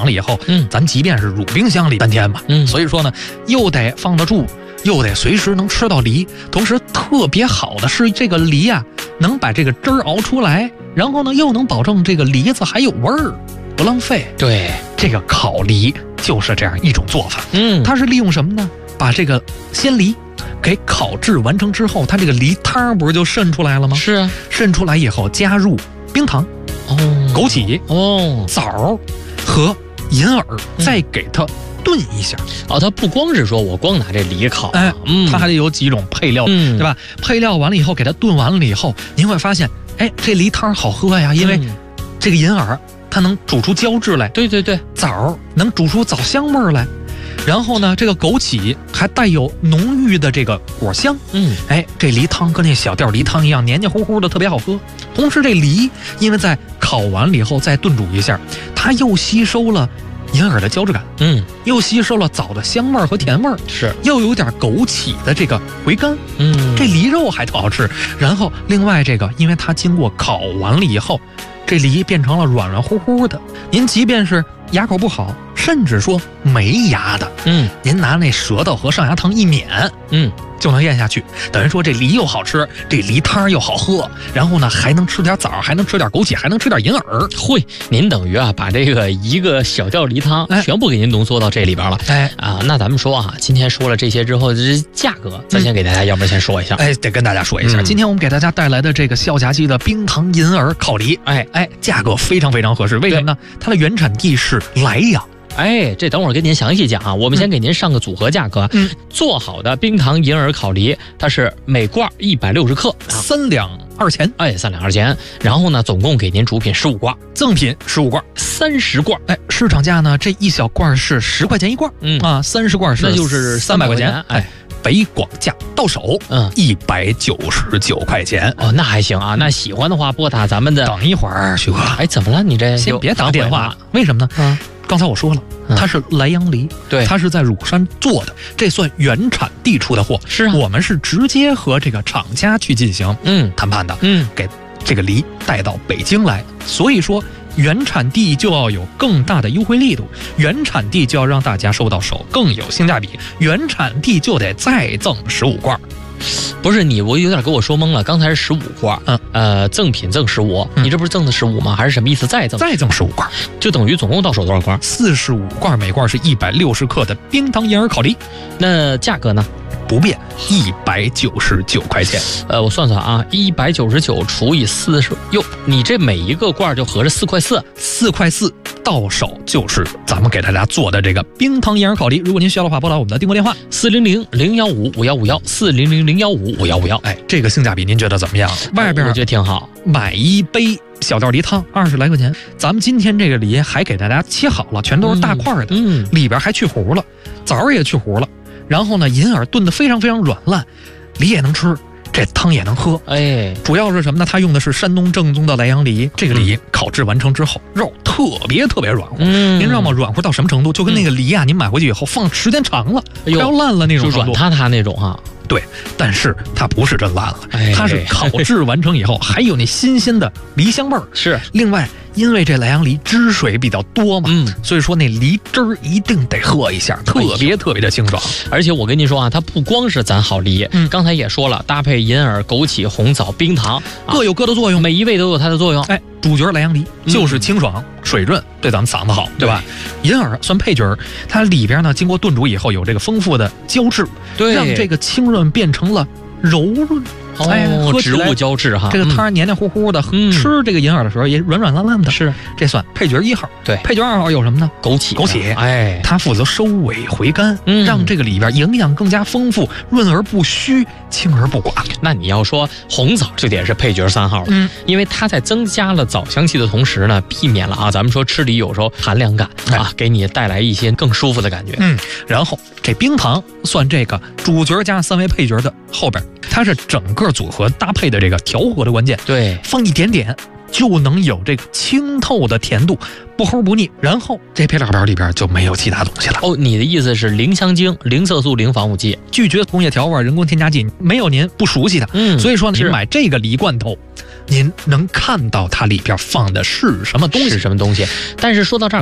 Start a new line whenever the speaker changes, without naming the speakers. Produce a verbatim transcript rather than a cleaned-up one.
爽了以后，
嗯，
咱即便是乳冰箱里半天嘛，
嗯，
所以说呢，又得放得住，又得随时能吃到梨，同时特别好的是这个梨啊，能把这个汁儿熬出来，然后呢又能保证这个梨子还有味儿，不浪费。
对，
这个烤梨就是这样一种做法。
嗯，
它是利用什么呢？把这个鲜梨给烤制完成之后，它这个梨汤不是就渗出来了吗？
是啊，
渗出来以后加入冰糖、
哦，
枸杞、
哦，
枣和银耳，再给它炖一下。
哦，它不光是说我光拿这梨烤，
哎，
嗯，
它还得有几种配料，
嗯，
对吧？配料完了以后，给它炖完了以后，您会发现，哎，这梨汤好喝呀，因为这个银耳它能煮出胶质来，
对对对，
枣能煮出枣香味儿来。然后呢，这个枸杞还带有浓郁的这个果香，
嗯，
哎，这梨汤跟那小吊梨汤一样，黏黏糊糊的，特别好喝。同时，这梨因为在烤完了以后再炖煮一下，它又吸收了银耳的胶质感，
嗯，
又吸收了枣的香味儿和甜味儿，
是，
又有点枸杞的这个回甘，
嗯，
这梨肉还特好吃。然后另外这个，因为它经过烤完了以后，这梨变成了软软乎乎的，您即便是牙口不好，甚至说没牙的，
嗯，
您拿那舌头和上牙膛一抿，
嗯，
就能咽下去。等于说这梨又好吃，这梨汤又好喝，然后呢还能吃点枣，还能吃点枸杞，还能吃点银耳。
会，您等于啊把这个一个小吊梨汤全部给您浓缩到这里边了。
哎
啊，那咱们说啊，今天说了这些之后，这价格咱先给大家，要不然先说一下。
哎，得跟大家说一下，
嗯、
今天我们给大家带来的这个孝家鸡的冰糖银耳烤梨，
哎
哎，价格非常非常合适。为什么呢？它的原产地是莱阳。
哎，这等会儿跟您详细讲啊，我们先给您上个组合价格。
嗯，
做好的冰糖银耳烤梨，它是每罐一百六十克，
三两二钱。
哎，三两二钱。然后呢，总共给您主品十五罐，
赠品十五罐，
三十罐。
哎，市场价呢，这一小罐是十块钱一罐，
嗯
啊，三十罐是
那就是
三百块钱。
哎，
北广价到手，
嗯，
一百九十九块钱。
哦，那还行啊。那喜欢的话，拨打咱们的。
等一会儿，徐哥。
哎，怎么了？你这
先别打电话，为什么呢？
嗯。
刚才我说了，它是莱阳梨，
对，
它是在乳山做的，这算原产地出的货。
是啊，
我们是直接和这个厂家去进行
嗯
谈判的，
嗯，
给这个梨带到北京来。所以说，原产地就要有更大的优惠力度，原产地就要让大家收到手更有性价比，原产地就得再赠十五罐。
不是你，我有点给我说懵了。刚才是十五罐，
嗯，
呃，赠品赠十五，你这不是赠的十五吗？还是什么意思？再赠
再赠十五罐，
就等于总共到手多少罐？
四十五罐，每罐是一百六十克的冰糖银耳烤梨。
那价格呢？
不变，一百九十九块钱。
呃，我算算啊，一百九十九除以四十，哟，你这每一个罐就合着四块四，
四块四到手就是咱们给大家做的这个冰糖银耳烤梨。如果您需要的话，拨打我们的订购电话
四零零零幺五五幺五幺四零零零幺五五幺五幺。
哎，这个性价比您觉得怎么样？外边
我觉得挺好，
买一杯小吊梨汤二十来块钱，咱们今天这个梨还给大家切好了，全都是大块的，
嗯，
里边还去核了，枣也去核了。然后呢，银耳炖得非常非常软烂，梨也能吃，这汤也能喝。
哎，
主要是什么呢？它用的是山东正宗的莱阳梨，这个梨烤制完成之后，肉特别特别软乎。
嗯，
您知道吗？软乎到什么程度？就跟那个梨啊，您买回去以后放时间长了，快要烂了那种程度，
就软塌塌那种哈。
对，但是它不是真烂了，
哎、
它是烤制完成以后还有那新鲜的梨香味儿。
是，
另外因为这莱阳梨汁水比较多嘛，
嗯，
所以说那梨汁儿一定得喝一下，特别特别的清爽。
而且我跟您说啊，它不光是咱好梨，
嗯，
刚才也说了，搭配银耳、枸杞、红枣、冰糖，
啊、各有各的作用，
每一味都有它的作用。
哎，主角莱阳梨就是清爽、嗯、水润，对咱们嗓子好，对吧？对，银耳算配角，它里边呢经过炖煮以后有这个丰富的胶质，
对，
让这个清润变成了柔润。
哦，
哎，喝
植物胶质哈，
这个汤黏黏糊糊的，嗯、吃这个银耳的时候也软软烂烂的。
是，
这算配角一号。
对，
配角二号有什么呢？
枸杞，
枸杞，
哎，
它负责收尾回甘，
嗯，
让这个里边营养更加丰富，润而不虚，清而不寡。
那你要说红枣就得是配角三号了，
嗯，
因为它在增加了枣香气的同时呢，避免了啊，咱们说吃梨有时候寒凉感啊，给你带来一些更舒服的感觉。
嗯，然后这冰糖算这个主角加三位配角的后边，它是整个组合搭配的这个调和的关键。
对，
放一点点就能有这个清透的甜度，不齁不腻。然后这配料表里边就没有其他东西了。
哦，你的意思是零香精、零色素、零防腐剂，
拒绝工业调味、人工添加剂，没有您不熟悉的。
嗯，
所以说您买这个梨罐头，您能看到它里边放的是什么东西，
是什么东西。但是说到这儿。